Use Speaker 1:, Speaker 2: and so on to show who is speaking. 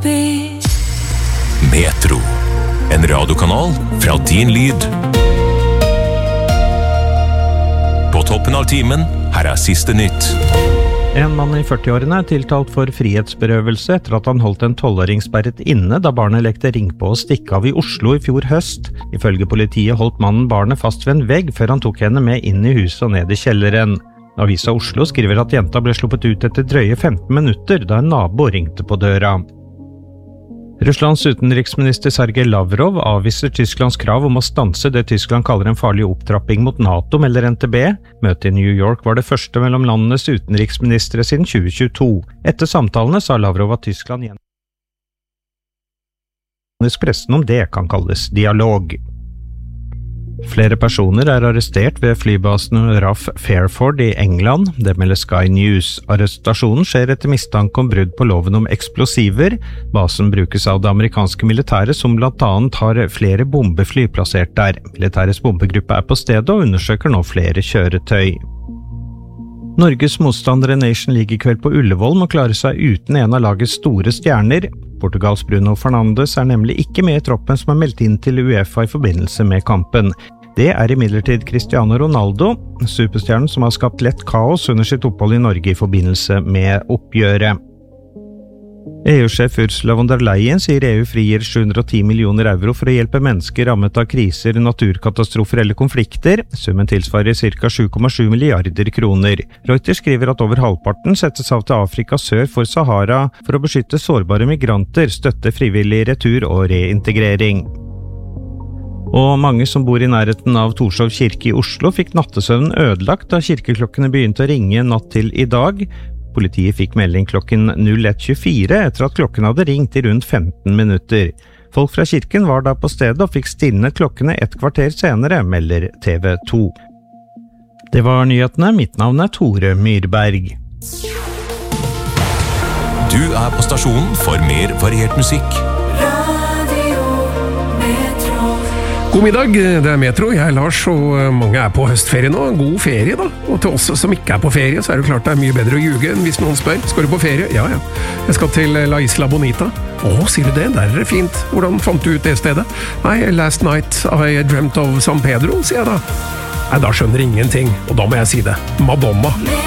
Speaker 1: Metro, en radiokanal fra din lyd. På toppen av timen, her siste nytt.
Speaker 2: En mann i 40-årene tiltalt for frihetsberøvelse etter at han holdt en 12-åring sperret inne da barnet lekte ring på å stikke av i Oslo i fjor høst. Ifølge politiet holdt mannen barnet fast ved en vegg før han tok henne med inn i huset og ned i kjelleren. Avisa Oslo skriver at jenta ble sluppet ut etter drøye 15 minutter da en nabo ringte på døra. Russlands utenriksminister Sergej Lavrov avviser Tysklands krav om å stanse det Tyskland kaller en farlig opptrapping mot NATO, melder NTB. Møtet i New York var det første mellom landenes utenriksministre siden 2022. Etter samtalene sa Lavrov at Tyskland igjen pressen om det kan kalles dialog. Flere personer arrestert ved flybasen RAF Fairford i England, det melder Sky News. Arrestasjonen skjer etter mistanke om brudd på loven om eksplosiver. Basen brukes av det amerikanske militæret som blant annet har flere bombefly plassert der. Militærets bombegruppe på stedet og undersøker nå flere kjøretøy. Norges motstandere Nation League i kveld på Ullevål må klare seg uten en av lagets store stjerner. Portugals Bruno Fernandes nemlig ikke med i troppen som meldt inn til UEFA i forbindelse med kampen. Det imidlertid Cristiano Ronaldo, superstjernen som har skapt lett kaos under sitt opphold i Norge i forbindelse med oppgjøret. EU-sjef Ursula von der Leyen sier EU frigir 710 millioner euro for å hjelpe mennesker rammet av kriser, naturkatastrofer eller konflikter. Summen tilsvarer ca. 7,7 milliarder kroner. Reuters skriver at over halvparten settes av til Afrika sør for Sahara for å beskytte sårbare migranter, støtte frivillig retur og reintegrering. Og mange som bor i nærheten av Torshov kirke i Oslo fikk nattesøvnen ødelagt da kirkeklokkene begynte å ringe natt til i dag. Politiet fikk melding klokken 01:24 etter at klokken hadde ringt i rundt 15 minutter. Folk fra kirken var da på stedet og fikk stilnet klokkene et kvarter senere, melder TV 2. Det var nyhetene. Mitt navn Tore Myrberg.
Speaker 1: Du på stasjonen for mer variert musikk.
Speaker 3: God middag, det Metro, jeg Lars, og mange på høstferie nå. God ferie da, og til oss som ikke på ferie, så det klart det mye bedre å ljuge enn hvis noen spør. Skal du på ferie? Ja. Jeg skal til La Isla Bonita. Sier du det? Der det fint. Hvordan fant du ut det stedet? Nei, last night I dreamt of San Pedro, sier jeg da. Nei, da skjønner ingenting, og da må jeg si det. Madonna.